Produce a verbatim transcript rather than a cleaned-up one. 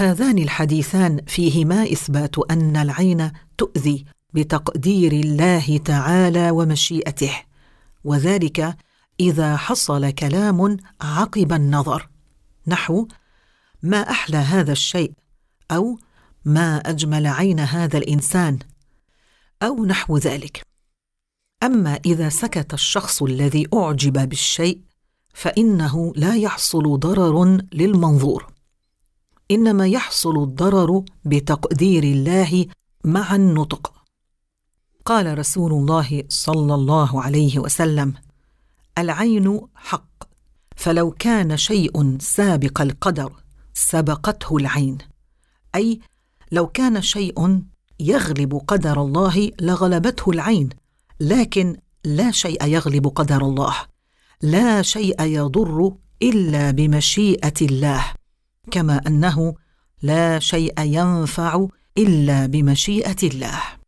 وهذان الحديثان فيهما إثبات أن العين تؤذي بتقدير الله تعالى ومشيئته، وذلك إذا حصل كلام عقب النظر، نحو ما أحلى هذا الشيء، أو ما أجمل عين هذا الإنسان، أو نحو ذلك. أما إذا سكت الشخص الذي أعجب بالشيء فإنه لا يحصل ضرر للمنظور، إنما يحصل الضرر بتقدير الله مع النطق. قال رسول الله صلى الله عليه وسلم: العين حق، فلو كان شيء سابق القدر سبقته العين، أي لو كان شيء يغلب قدر الله لغلبته العين، لكن لا شيء يغلب قدر الله، لا شيء يضر إلا بمشيئة الله، كما أنه لا شيء ينفع إلا بمشيئة الله.